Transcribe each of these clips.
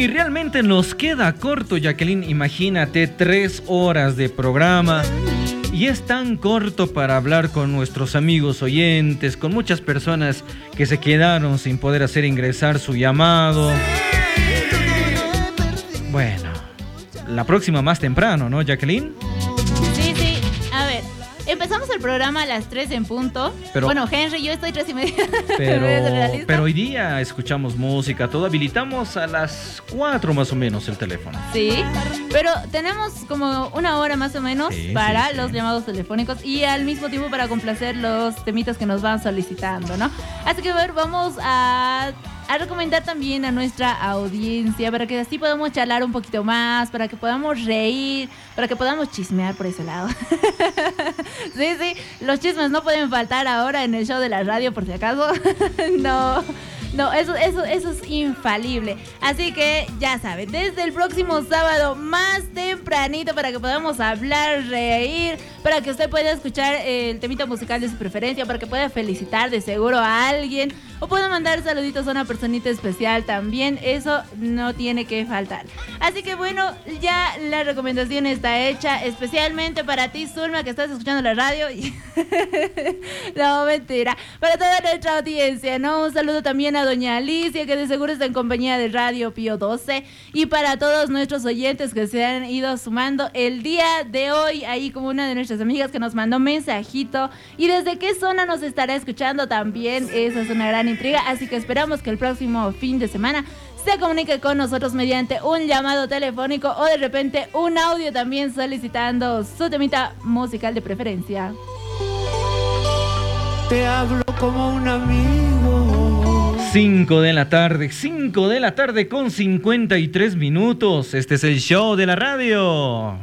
Y realmente nos queda corto, Jacqueline. Imagínate 3 horas de programa. Y es tan corto para hablar con nuestros amigos oyentes, con muchas personas que se quedaron sin poder hacer ingresar su llamado. Bueno, la próxima más temprano, ¿no, Jacqueline? Sí, sí. A ver, empezamos el programa a las 3 en punto. Pero, bueno, Henry, yo estoy 3:30. Pero hoy día escuchamos música, todo. Habilitamos a las 4 más o menos el teléfono. Sí, pero tenemos como 1 hora más o menos para los llamados telefónicos y al mismo tiempo para complacer los temitas que nos van solicitando, ¿no? Así que a ver, vamos a recomendar también a nuestra audiencia para que así podamos charlar un poquito más, para que podamos reír, para que podamos chismear por ese lado. Sí, sí, los chismes no pueden faltar ahora en el show de la radio, por si acaso. No, eso es infalible. Así que ya saben, desde el próximo sábado más tempranito para que podamos hablar, reír, para que usted pueda escuchar el temita musical de su preferencia, para que pueda felicitar de seguro a alguien o pueda mandar saluditos a una personita especial también. Eso no tiene que faltar. Así que bueno, ya la recomendación está hecha especialmente para ti, Zulma, que estás escuchando la radio. No, mentira. Para toda nuestra audiencia, ¿no? Un saludo también a doña Alicia, que de seguro está en compañía de Radio Pío 12, y para todos nuestros oyentes que se han ido sumando el día de hoy, ahí como una de nuestras amigas que nos mandó mensajito, y desde qué zona nos estará escuchando también, esa es una gran intriga, así que esperamos que el próximo fin de semana se comunique con nosotros mediante un llamado telefónico o de repente un audio también solicitando su temita musical de preferencia. Te hablo como un amigo. 5 de la tarde con 53 minutos. Este es el show de la radio.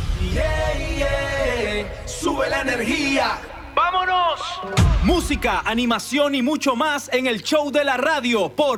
Sube la energía. ¡Vámonos! Música, animación y mucho más en el show de la radio por